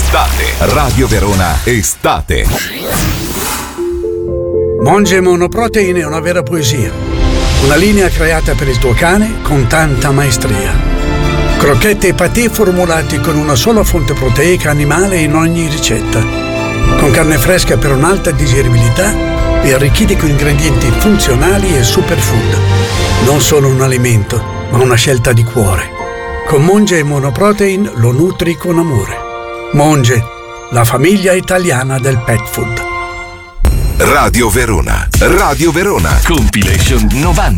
Estate. Radio Verona Estate. Monge Monoprotein è una vera poesia. Una linea creata per il tuo cane con tanta maestria. Crocchette e patè formulati con una sola fonte proteica animale in ogni ricetta. Con carne fresca per un'alta digeribilità e arricchiti con ingredienti funzionali e superfood. Non solo un alimento, ma una scelta di cuore. Con Monge Monoprotein lo nutri con amore. Monge, la famiglia italiana del pet food. Radio Verona. Radio Verona. Compilation 90.